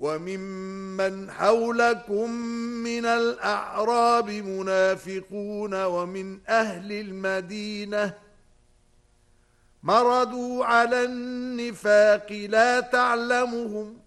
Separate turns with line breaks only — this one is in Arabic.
وممن حولكم من الأعراب منافقون ومن أهل المدينة مردوا على النفاق لا تعلمهم